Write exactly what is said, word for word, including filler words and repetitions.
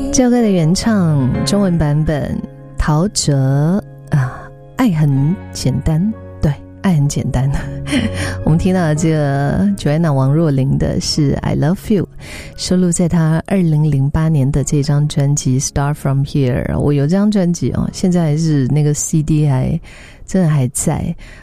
这首歌的原唱中文版本陶喆啊，爱很简单，对，爱很简单。我们听到的这个 Joanna 王若琳的是 I Love You， 收录在她二零零八年的这张专辑 Start From Here。 我有这张专辑哦，现在还是那个 C D 还真的还在